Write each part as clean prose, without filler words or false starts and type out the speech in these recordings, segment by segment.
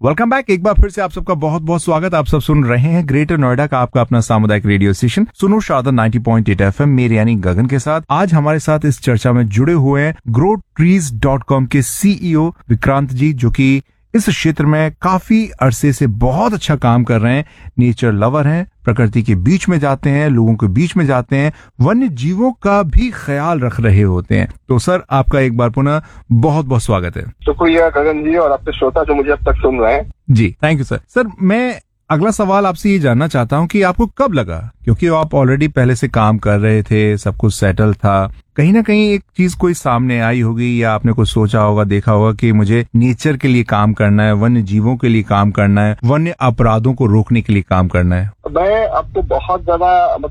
Welcome back. एक बार फिर से आप सबका बहुत बहुत स्वागत। आप सब सुन रहे हैं ग्रेटर नोएडा का आपका अपना सामुदायिक रेडियो स्टेशन सुनो शारदा 90.8 FM मेरे यानी गगन के साथ। आज हमारे साथ इस चर्चा में जुड़े हुए हैं growtrees.com के CEO विक्रांत जी, जो कि इस क्षेत्र में काफी अरसे से बहुत अच्छा काम कर रहे हैं। नेचर लवर हैं, प्रकृति के बीच में जाते हैं, लोगों के बीच में जाते हैं, वन्य जीवों का भी ख्याल रख रहे होते हैं। तो सर, आपका एक बार पुनः बहुत बहुत स्वागत है। शुक्रिया गगन जी और आपके श्रोता जो मुझे अब तक सुन रहे हैं। जी थैंक यू सर। सर, मैं अगला सवाल आपसे ये जानना चाहता हूँ कि आपको कब लगा, क्योंकि आप ऑलरेडी पहले से काम कर रहे थे, सब कुछ सेटल था, कहीं ना कहीं एक चीज कोई सामने आई होगी या आपने कुछ सोचा होगा, देखा होगा कि मुझे नेचर के लिए काम करना है, वन्य जीवों के लिए काम करना है, वन्य अपराधों को रोकने के लिए काम करना है। मैं आपको बहुत ज्यादा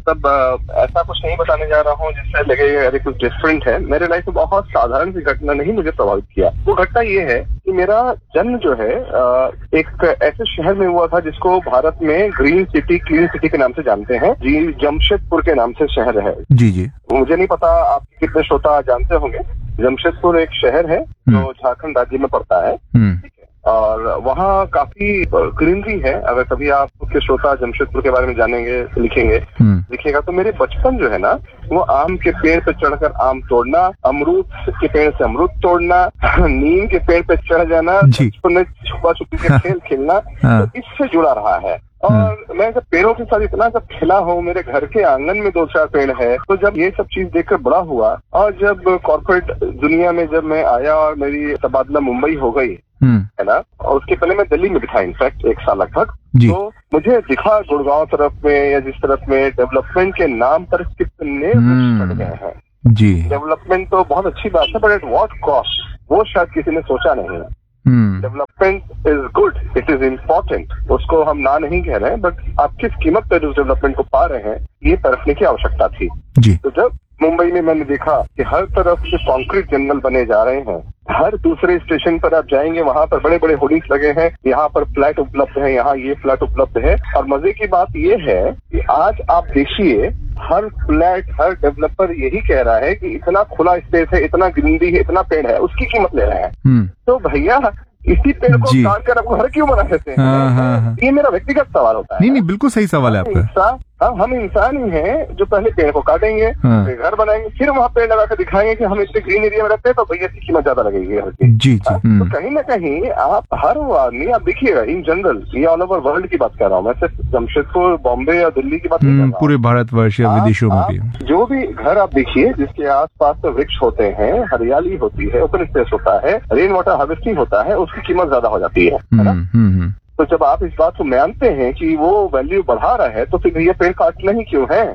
ऐसा कुछ नहीं बताने जा रहा हूँ जिससे लगे अरे कुछ डिफरेंट है। मेरे लाइफ में बहुत साधारण सी घटना नहीं मुझे प्रभावित किया। वो घटना ये है कि मेरा जन्म जो है एक ऐसे शहर में हुआ था जिसको भारत में ग्रीन सिटी, क्लीन सिटी के नाम से जानते हैं जी। जमशेदपुर के नाम से शहर है। जी जी। मुझे नहीं पता आप कितने श्रोता जानते होंगे। जमशेदपुर एक शहर है जो झारखंड राज्य में पड़ता है, ठीक है, और वहाँ काफी ग्रीनरी है। अगर कभी आप उसके श्रोता जमशेदपुर के बारे में जानेंगे, लिखेगा तो मेरे बचपन जो है ना, वो आम के पेड़ पे चढ़कर आम तोड़ना, अमरूद के पेड़ से अमरूद तोड़ना, नीम के पेड़ पे चढ़ जाना, बचपन में छुपा छुपी के खेल खेलना, तो इससे जुड़ा रहा है। और मैं जब पेड़ों के साथ इतना सब खेला हूँ, मेरे घर के आंगन में 2-4 पेड़ है, तो जब ये सब चीज देखकर बड़ा हुआ और जब कॉर्पोरेट दुनिया में जब मैं आया और मेरी तबादला मुंबई हो गई, है ना, और उसके पहले मैं दिल्ली में था इनफैक्ट 1 साल लगभग, तो मुझे दिखा गुड़गांव तरफ में या जिस तरफ में डेवलपमेंट के नाम पर कितने बढ़ गए हैं। जी, डेवलपमेंट तो बहुत अच्छी बात है, बट एट व्हाट कॉस्ट, वो शायद किसी ने सोचा नहीं है। Development is good, it is important, उसको हम ना नहीं कह रहे हैं, बट आप किस कीमत पर उस डेवलपमेंट को पा रहे हैं, ये परखने की आवश्यकता थी। जी। तो जब मुंबई में मैंने देखा कि हर तरफ से कंक्रीट जंगल बने जा रहे हैं, हर दूसरे स्टेशन पर आप जाएंगे वहां पर बड़े बड़े होर्डिंग्स लगे हैं, यहाँ पर फ्लैट उपलब्ध है, यहाँ ये फ्लैट उपलब्ध है। और मजे की बात ये है कि आज आप देखिए हर फ्लैट, हर डेवलपर यही कह रहा है कि इतना खुला स्पेस है, इतना ग्रीनरी है, इतना पेड़ है, उसकी कीमत ले रहे हैं। तो भैया इसी पेड़ को काट कर आपको घर क्यों बना देते हैं? ये मेरा व्यक्तिगत सवाल होता है। नहीं, बिल्कुल सही सवाल है आपका। हम इंसान ही हैं जो पहले पेड़ को काटेंगे, फिर घर बनाएंगे, फिर वहाँ पेड़ लगा कर दिखाएंगे कि हम इतने ग्रीन एरिया में रहते हैं, तो भैया इसकी कीमत ज्यादा लगेगी घर की। जी। तो कहीं ना कहीं आप हर वो आदमी आप देखिएगा, इन जनरल, ये ऑल ओवर वर्ल्ड की बात कर रहा हूँ मैं, सिर्फ जमशेदपुर, बॉम्बे या दिल्ली की बात नहीं कर रहा हूँ, पूरे भारतवर्ष या विदेशों में भी जो भी घर आप देखिए जिसके आसपास तो वृक्ष होते हैं, हरियाली होती है, ओपन स्पेस होता है, रेन वाटर हार्वेस्टिंग होता है, उसकी कीमत ज्यादा हो जाती है ना। तो जब आप इस बात को मानते हैं कि वो वैल्यू बढ़ा रहा है, तो फिर भैया पेड़ काटना ही क्यों है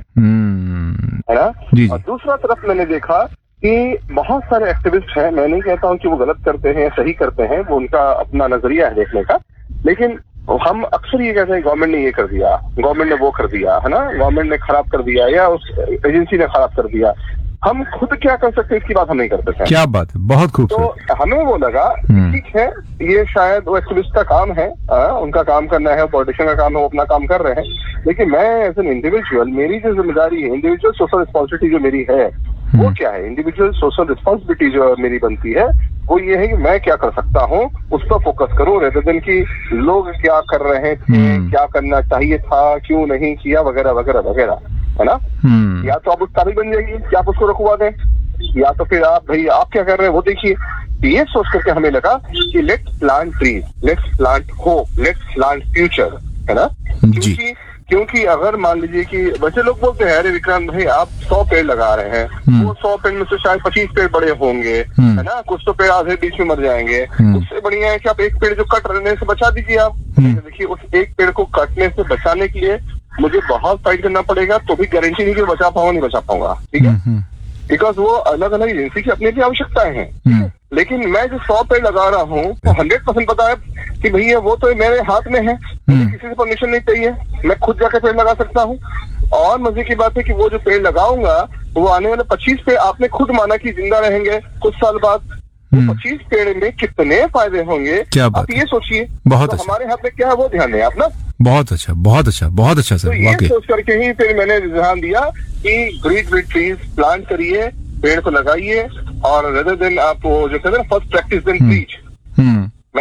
ना। और दूसरा तरफ मैंने देखा कि बहुत सारे एक्टिविस्ट हैं, मैं नहीं कहता हूँ कि वो गलत करते हैं, सही करते हैं, वो उनका अपना नजरिया है देखने का, लेकिन हम अक्सर ये कहते हैं गवर्नमेंट ने ये कर दिया, गवर्नमेंट ने वो कर दिया, है ना, गवर्नमेंट ने खराब कर दिया या उस एजेंसी ने खराब कर दिया। हम खुद क्या कर सकते हैं इसकी बात हम नहीं करते थे। क्या बात है, बहुत खूबसूरत। तो हमें वो लगा ठीक है, ये शायद वो एक्टिविस्ट का काम है, उनका काम करना है, पॉलिटिशियन का काम है, वो अपना काम कर रहे हैं, लेकिन मैं एज एन इंडिविजुअल, मेरी जो जिम्मेदारी है, इंडिविजुअल सोशल रिस्पॉन्सिबिलिटी जो मेरी है, वो क्या है? इंडिविजुअल सोशल रिस्पॉन्सिबिलिटी जो मेरी बनती है वो ये है कि मैं क्या कर सकता हूँ उस पर फोकस करूँ, रेदर देन कि लोग क्या कर रहे थे, क्या करना चाहिए था, क्यों नहीं किया, वगैरह वगैरह वगैरह, है ना। या तो आप उस काबिल बन जाइए कि आप उसको रुकवा दें, या तो फिर आप भाई आप क्या कर रहे हैं वो देखिए। ये सोच करके हमें लगा कि let's plant trees, let's plant hope, let's plant future, है ना। क्योंकि अगर मान लीजिए कि वैसे लोग बोलते हैं अरे विक्रांत भाई आप 100 पेड़ लगा रहे हैं, वो 100 पेड़ में से शायद 25 पेड़ बड़े होंगे, है ना, कुछ तो पेड़ आधे बीच में मर जाएंगे। उससे बढ़िया है कि आप एक पेड़ जो कट रहने से बचा दीजिए आप। देखिए उस एक पेड़ को कटने से बचाने के लिए मुझे बहुत फाइट करना पड़ेगा, तो भी गारंटी नहीं कि बचा पाऊंगा नहीं बचा पाऊंगा, ठीक है, बिकॉज वो अलग अलग एजेंसी की अपनी भी आवश्यकताएं हैं। लेकिन मैं जो 100 पेड़ लगा रहा हूँ तो 100% पता है कि भैया वो तो मेरे हाथ में है, मुझे किसी से परमिशन नहीं चाहिए, मैं खुद जाकर पेड़ लगा सकता हूँ। और मजे की बात है कि वो जो पेड़ लगाऊंगा वो आने वाले 25 पेड़ आपने खुद माना कि जिंदा रहेंगे कुछ साल बाद, तो 25 पेड़ में कितने फायदे होंगे आप ये सोचिए। बहुत तो अच्छा। हमारे हाथ में क्या है वो ध्यान दें आप ना। बहुत अच्छा, बहुत अच्छा, बहुत अच्छा सर। तो ये सोच करके ही फिर मैंने ध्यान दिया कि ग्रीन ट्रीज प्लांट करिए, पेड़ को लगाइए, और रेदर देन आप वो जो कहते हैं फर्स्ट प्रैक्टिस देन प्रीच, मैं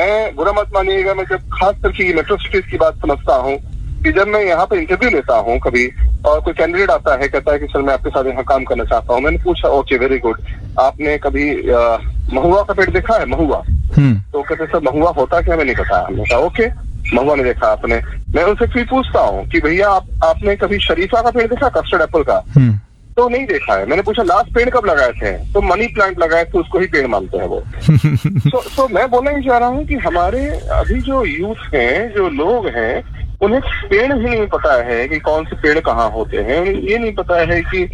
मैं बुरा मत मानिएगा, मैं जब खास करके मेट्रो सिटीज की बात समझता हूँ कि जब मैं यहाँ पे इंटरव्यू लेता हूँ कभी और कोई कैंडिडेट आता है, कहता है कि सर मैं आपके साथ यहाँ काम करना चाहता हूँ, मैंने पूछा ओके वेरी गुड, आपने कभी महुआ का पेड़ देखा है? महुआ? तो कहते सर महुआ होता क्या, मैं नहीं पता। हमने कहा ओके, महुआ नहीं देखा आपने। मैं उनसे फिर पूछता हूँ कि भैया आपने कभी शरीफा का पेड़ देखा, कस्टर्ड एप्पल का? तो नहीं देखा है। मैंने पूछा लास्ट पेड़ कब लगाए थे? तो मनी प्लांट लगाए थे, उसको ही पेड़ मानते हैं वो। तो मैं बोलना ही चाह रहा हूँ कि हमारे अभी जो यूथ हैं, जो लोग हैं, उन्हें पेड़ ही नहीं पता है कि कौन से पेड़ कहाँ होते हैं, उन्हें ये नहीं पता है कि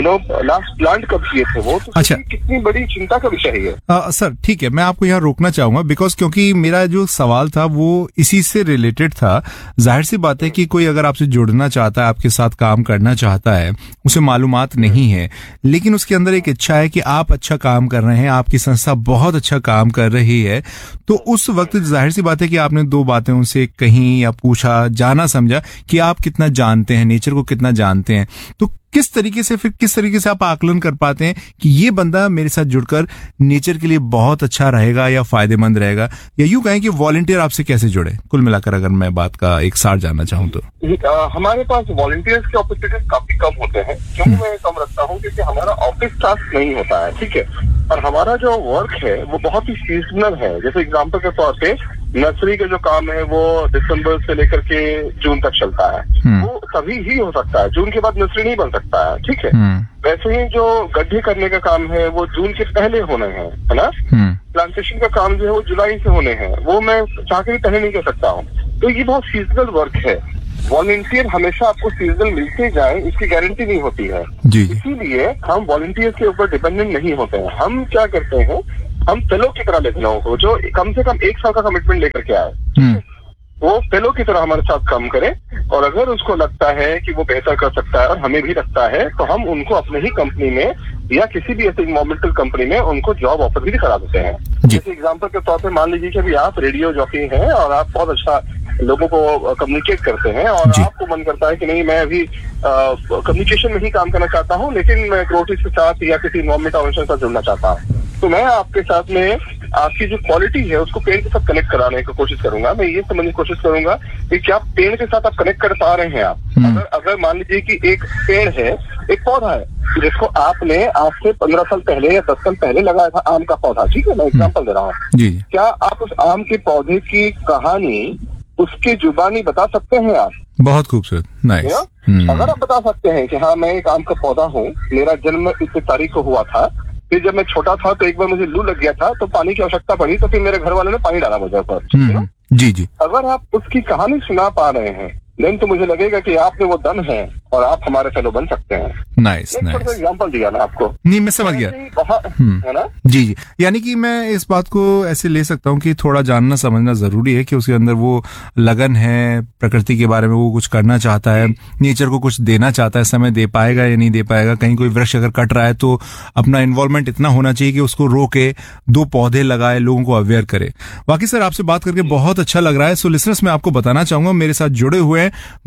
लास्ट प्लांट कब किए थे वो। तो अच्छा, कितनी बड़ी चिंता का विषय है। सर ठीक है, मैं आपको यहाँ रोकना चाहूंगा बिकॉज क्योंकि मेरा जो सवाल था वो इसी से रिलेटेड था। जाहिर सी बात है कि कोई अगर आपसे जुड़ना चाहता है, आपके साथ काम करना चाहता है, उसे मालूमात नहीं है, लेकिन उसके अंदर एक इच्छा है कि आप अच्छा काम कर रहे हैं, आपकी संस्था बहुत अच्छा काम कर रही है, तो उस वक्त जाहिर सी बात है कि आपने दो बातें उनसे कहीं या पूछा, जाना समझा कि आप कितना जानते हैं, नेचर को कितना जानते हैं। तो किस तरीके से आप आकलन कर पाते हैं कि ये बंदा मेरे साथ जुड़कर नेचर के लिए बहुत अच्छा रहेगा या फायदेमंद रहेगा, या यूं कहें कि वॉलंटियर आपसे कैसे जुड़े? कुल मिलाकर अगर मैं बात का एक सार जानना चाहूँ तो हमारे पास वॉलंटियर्स के अपॉर्चुनिटीज काफी कम होते हैं। क्यों मैं कम रखता हूँ? क्योंकि हमारा ऑफिस टास्क नहीं होता है, ठीक है, और हमारा जो वर्क है वो बहुत ही सीजनल है। जैसे एग्जाम्पल के तौर पे नर्सरी का जो काम है वो दिसंबर से लेकर के जून तक चलता है, वो तभी ही हो सकता है, जून के बाद नर्सरी नहीं बन सकता है, ठीक है। वैसे ही जो गड्ढे करने का काम है वो जून के पहले होने हैं, है ना। प्लांटेशन का काम जो है वो जुलाई से होने हैं, वो मैं चाह के भी पहले नहीं कर सकता हूँ। तो ये बहुत सीजनल वर्क है। वॉलंटियर हमेशा आपको सीजनल मिलते जाए इसकी गारंटी नहीं होती है, इसीलिए हम वॉलंटियर के ऊपर डिपेंडेंट नहीं होते हैं। हम क्या करते हैं, हम फेलो की तरह लेते लोगों को जो कम से कम 1 साल का कमिटमेंट लेकर के आए, वो फेलो की तरह हमारे साथ काम करे, और अगर उसको लगता है कि वो बेहतर कर सकता है और हमें भी लगता है तो हम उनको अपने ही कंपनी में या किसी भी ऐसे इन्वायरमेंटल कंपनी में उनको जॉब ऑफर भी करा देते हैं। जैसे एग्जांपल के तौर पे मान लीजिए कि अभी आप रेडियो जॉकी हैं और आप बहुत अच्छा लोगों को कम्युनिकेट करते हैं और आपको मन करता है कि नहीं मैं अभी कम्युनिकेशन में ही काम करना चाहता हूँ, लेकिन मैं ग्रोथिस के साथ या किसी इन्वायरमेंट ऑर्गेनाइजेशन के साथ जुड़ना चाहता हूँ, तो मैं आपके साथ में आपकी जो क्वालिटी है उसको पेड़ के साथ कनेक्ट कराने की कोशिश करूंगा। मैं ये समझने की कोशिश करूंगा कि क्या पेड़ के साथ आप कनेक्ट कर पा रहे हैं आप। अगर मान लीजिए कि एक पेड़ है, एक पौधा है जिसको आपने आज से 15 साल पहले या 10 साल पहले लगाया था, आम का पौधा, ठीक है, मैं एग्जाम्पल दे रहा हूँ। क्या आप उस आम के पौधे की कहानी उसकी जुबानी बता सकते हैं आप? बहुत खूबसूरत, नाइस। अगर आप बता सकते हैं कि हाँ मैं एक आम का पौधा हूँ, मेरा जन्म इस तारीख को हुआ था, फिर जब मैं छोटा था तो एक बार मुझे लू लग गया था तो पानी की आवश्यकता पड़ी, तो फिर मेरे घर वालों ने पानी डाला मुझे ऊपर। जी। अगर आप उसकी कहानी सुना पा रहे हैं देन तो मुझे लगेगा कि आप में वो दम है और आप हमारे फेलो बन सकते हैं। नाइस। एग्जाम्पल दिया ना आपको। नहीं, मैं समझ गया, है ना। जी। यानी कि मैं इस बात को ऐसे ले सकता हूँ कि थोड़ा जानना समझना जरूरी है कि उसके अंदर वो लगन है, प्रकृति के बारे में वो कुछ करना चाहता है, नेचर को कुछ देना चाहता है, समय दे पाएगा या नहीं दे पाएगा। कहीं कोई वृक्ष अगर कट रहा है तो अपना इन्वॉल्वमेंट इतना होना चाहिए कि उसको रोके, 2 पौधे लगाए, लोगों को अवेयर करे। बाकी सर आपसे बात करके बहुत अच्छा लग रहा है। सो लिसनर्स मैं आपको बताना चाहूंगा मेरे साथ जुड़े हुए हैं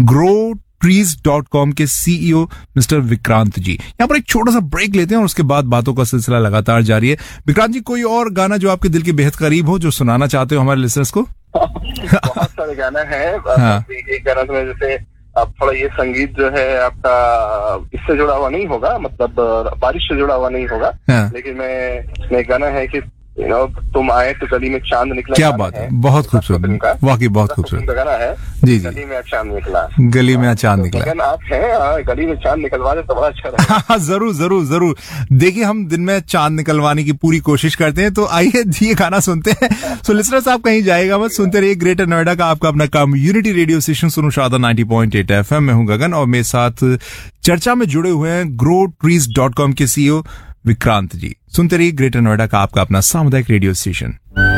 growtrees.com के सीईओ मिस्टर विक्रांत जी। यहाँ पर एक छोटा सा ब्रेक लेते हैं और उसके बाद बातों का सिलसिला लगातार जारी है। विक्रांत जी, कोई और गाना जो आपके दिल के बेहद करीब हो जो सुनाना चाहते हो हमारे लिसनर्स को? बहुत सारे गाना है। एक गाना तो जैसे अब थोड़ा ये संगीत जो है आपका इससे जुड़ा हुआ नहीं होगा, मतलब बारिश से जुड़ा हुआ नहीं होगा, लेकिन मैं गाना है कि तुम आए तो गली में चांद निकला। क्या बात है, बहुत खूबसूरत, वाकई बहुत खूबसूरत गाना है। जी। गली में चांद निकला, गली में चांद निकला। अगर आप हैं गली में चांद निकलवा दे तो बड़ा अच्छा रहेगा। जरूर। देखिए हम दिन में चांद निकलवाने की पूरी कोशिश करते हैं, तो आइए ये गाना सुनते हैं। सो लिसनर्स आप कहीं जाएगा मत, सुनते रहिए ग्रेटर नोएडा का आपका अपना कम्युनिटी रेडियो स्टेशन सुनो शारदा 90.8 FM। मैं हूं गगन और मेरे साथ चर्चा में जुड़े हुए हैं growtrees.com के सीईओ विक्रांत जी। सुनते रहिए ग्रेटर नोएडा का आपका अपना सामुदायिक रेडियो स्टेशन।